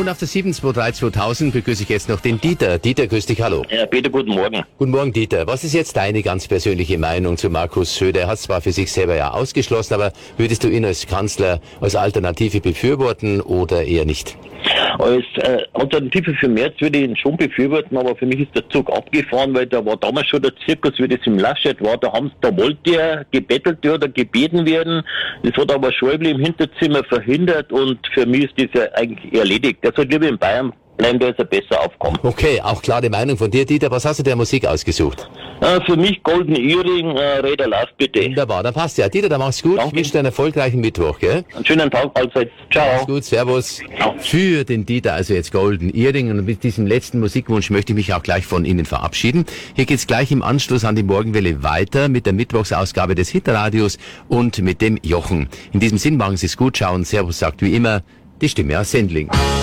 Und auf der 723-2000 begrüße ich jetzt noch den Dieter. Dieter, grüß dich, hallo. Ja, Peter, guten Morgen. Guten Morgen, Dieter. Was ist jetzt deine ganz persönliche Meinung zu Markus Söder? Er hat es zwar für sich selber ja ausgeschlossen, aber würdest du ihn als Kanzler, als Alternative befürworten oder eher nicht? Als Alternative für Merz würde ich ihn schon befürworten, aber für mich ist der Zug abgefahren, weil da war damals schon der Zirkus, wie das im Laschet war. Da wollte er gebettelt oder gebeten werden. Das hat aber Schäuble im Hinterzimmer verhindert und für mich ist das ja eigentlich erledigt. Er soll lieber in Bayern bleiben, da ist er besser aufkommen. Okay, auch klare Meinung von dir, Dieter. Was hast du der Musik ausgesucht? Für mich Golden Earring, Räder Love, bitte. Wunderbar, dann passt ja. Dieter, dann mach's gut. Danke. Ich wünsche dir einen erfolgreichen Mittwoch, gell? Einen schönen Tag, allzeit. Ciao. Mach's gut, servus. Ciao. Für den Dieter also jetzt Golden Earring und mit diesem letzten Musikwunsch möchte ich mich auch gleich von Ihnen verabschieden. Hier geht's gleich im Anschluss an die Morgenwelle weiter mit der Mittwochsausgabe des Hitradios und mit dem Jochen. In diesem Sinn, machen Sie es gut, schauen. Servus sagt wie immer die Stimme aus Sendling.